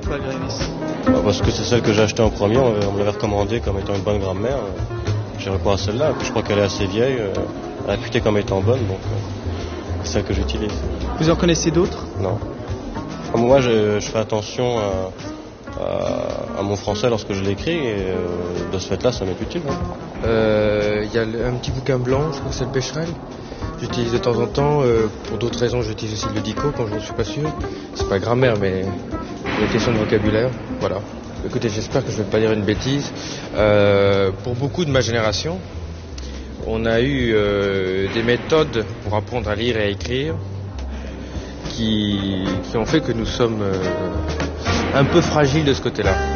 pourquoi Grévis? Parce que c'est celle que j'ai achetée en premier, on me l'avait recommandée comme étant une bonne grammaire. J'ai recours à celle-là, puis je crois qu'elle est assez vieille, réputée comme étant bonne, donc c'est celle que j'utilise. Vous en connaissez d'autres? Non. Moi, je fais attention à mon français lorsque je l'écris, et de ce fait-là, ça m'est utile. Y a un petit bouquin blanc, je crois que c'est le Becherel. J'utilise de temps en temps, pour d'autres raisons, j'utilise aussi le Dico quand je ne suis pas sûr. C'est pas grammaire, mais une question de vocabulaire. Voilà. Écoutez, j'espère que je ne vais pas dire une bêtise. Pour beaucoup de ma génération, on a eu des méthodes pour apprendre à lire et à écrire qui ont fait que nous sommes un peu fragiles de ce côté-là.